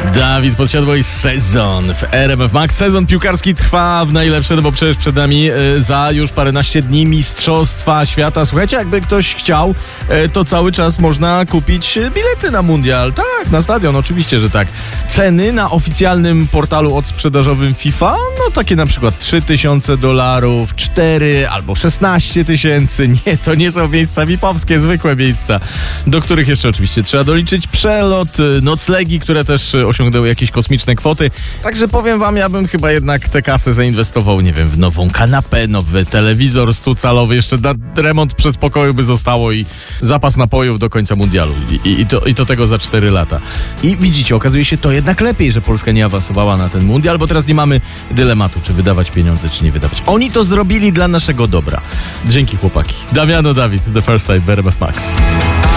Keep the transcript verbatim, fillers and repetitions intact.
Dawid Podsiadło i Sezon w R M F Max. Sezon piłkarski trwa w najlepsze, no bo przecież przed nami y, za już paręnaście dni Mistrzostwa Świata. Słuchajcie, jakby ktoś chciał, y, to cały czas można kupić bilety na mundial. Tak, na stadion, oczywiście, że tak. Ceny na oficjalnym portalu odsprzedażowym FIFA, no takie na przykład trzy tysiące dolarów, cztery albo szesnaście tysięcy. Nie, to nie są miejsca V I P-owskie, zwykłe miejsca, do których jeszcze oczywiście trzeba doliczyć przelot, y, noclegi, które też osiągnęły jakieś kosmiczne kwoty. Także powiem wam, ja bym chyba jednak tę kasę zainwestował, nie wiem, w nową kanapę, nowy telewizor stucalowy, jeszcze na remont przedpokoju by zostało i zapas napojów do końca mundialu. I, i, i, to, i to tego za cztery lata. I widzicie, okazuje się to jednak lepiej, że Polska nie awansowała na ten mundial, bo teraz nie mamy dylematu, czy wydawać pieniądze, czy nie wydawać. Oni to zrobili dla naszego dobra. Dzięki, chłopaki. Damiano, Dawid, The First Time w R M F Max.